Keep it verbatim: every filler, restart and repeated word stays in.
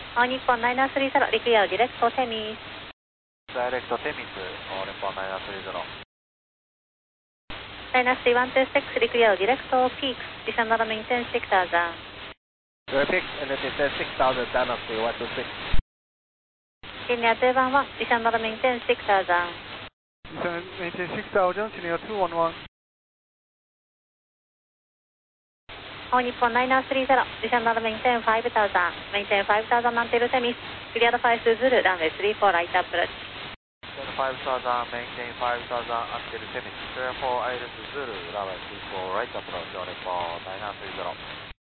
All Nippon nine nine three zero, require direct to Temis. Direct to Temis, All Nippon nine nine three zero. nine nine three one two six, require direct to Peaks, descend and maintain six thousand. Peaks, and it is six thousand, down to one two six. Senior two one one, descend and maintain six thousand. Descend maintain six thousand, senior two one one. All Nippon nine nine three zero, descend and maintain five thousand. Maintain five thousand until Temis. Clear the five to Zulu, runway three four, right approach. five thousand, maintain five thousand until Temis. Clear for Iris Zulu, runway three four, right approach, All Nippon nine nine three zero.